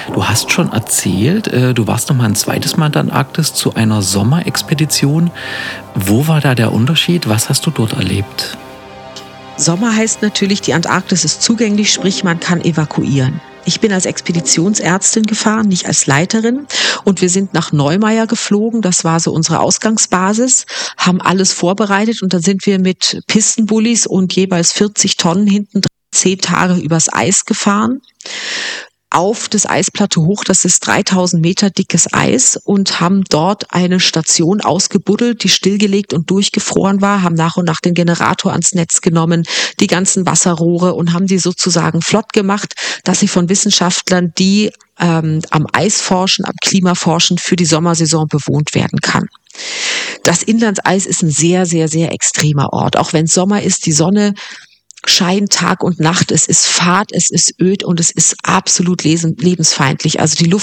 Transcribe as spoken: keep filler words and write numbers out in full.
Du hast schon erzählt, äh, du warst noch mal ein zweites Mal in der Antarktis zu einer Sommerexpedition. Wo war da der Unterschied? Was hast du dort erlebt? Sommer heißt natürlich, die Antarktis ist zugänglich, sprich man kann evakuieren. Ich bin als Expeditionsärztin gefahren, nicht als Leiterin. Und wir sind nach Neumeier geflogen. Das war so unsere Ausgangsbasis, haben alles vorbereitet. Und dann sind wir mit Pistenbullis und jeweils vierzig Tonnen hinten dran zehn Tage übers Eis gefahren. Auf das Eisplateau hoch, das ist dreitausend Meter dickes Eis, und haben dort eine Station ausgebuddelt, die stillgelegt und durchgefroren war, haben nach und nach den Generator ans Netz genommen, die ganzen Wasserrohre, und haben die sozusagen flott gemacht, dass sie von Wissenschaftlern, die ähm, am Eis forschen, am Klima forschen, für die Sommersaison bewohnt werden kann. Das Inlandseis ist ein sehr, sehr, sehr extremer Ort. Auch wenn Sommer ist, die Sonne scheint Tag und Nacht, es ist fad, es ist öd und es ist absolut lebensfeindlich. Also die Luft